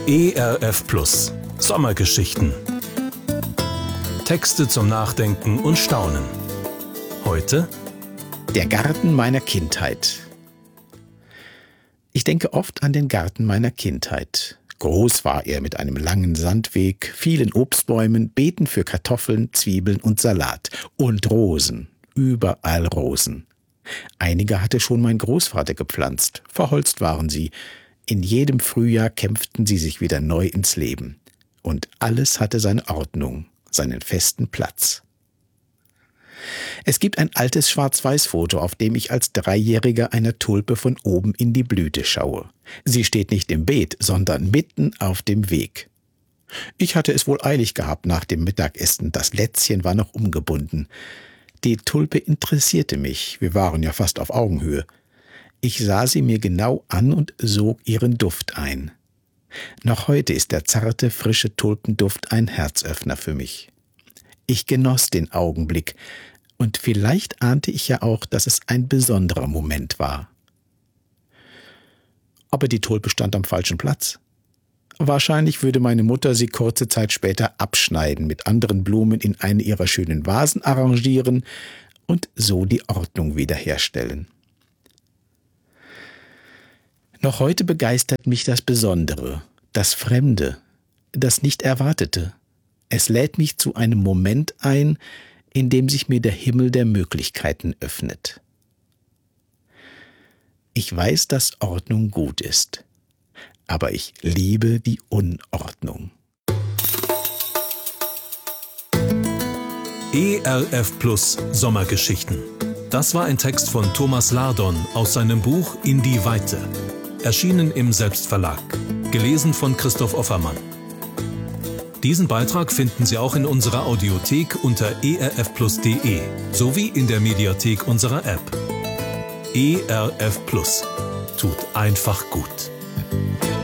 ERF Plus Sommergeschichten. Texte zum Nachdenken und Staunen. Heute Der Garten meiner Kindheit. Ich denke oft an den Garten meiner Kindheit. Groß war er mit einem langen Sandweg, vielen Obstbäumen, Beeten für Kartoffeln, Zwiebeln und Salat. Und Rosen, überall Rosen. Einige hatte schon mein Großvater gepflanzt, verholzt waren sie. In jedem Frühjahr kämpften sie sich wieder neu ins Leben. Und alles hatte seine Ordnung, seinen festen Platz. Es gibt ein altes Schwarz-Weiß-Foto, auf dem ich als Dreijähriger einer Tulpe von oben in die Blüte schaue. Sie steht nicht im Beet, sondern mitten auf dem Weg. Ich hatte es wohl eilig gehabt nach dem Mittagessen, das Lätzchen war noch umgebunden. Die Tulpe interessierte mich, wir waren ja fast auf Augenhöhe. Ich sah sie mir genau an und sog ihren Duft ein. Noch heute ist der zarte, frische Tulpenduft ein Herzöffner für mich. Ich genoss den Augenblick, und vielleicht ahnte ich ja auch, dass es ein besonderer Moment war. Aber die Tulpe stand am falschen Platz. Wahrscheinlich würde meine Mutter sie kurze Zeit später abschneiden, mit anderen Blumen in eine ihrer schönen Vasen arrangieren und so die Ordnung wiederherstellen. Noch heute begeistert mich das Besondere, das Fremde, das Nicht-Erwartete. Es lädt mich zu einem Moment ein, in dem sich mir der Himmel der Möglichkeiten öffnet. Ich weiß, dass Ordnung gut ist, aber ich liebe die Unordnung. ERF Plus Sommergeschichten. Das war ein Text von Thomas Lardon aus seinem Buch In die Weite. Erschienen im Selbstverlag. Gelesen von Christoph Offermann. Diesen Beitrag finden Sie auch in unserer Audiothek unter erfplus.de sowie in der Mediathek unserer App. ERF Plus. Tut einfach gut.